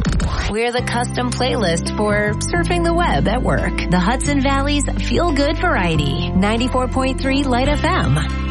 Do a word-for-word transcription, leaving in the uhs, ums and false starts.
We're the custom playlist for surfing the web at work. The Hudson Valley's Feel Good Variety. ninety-four point three Light F M.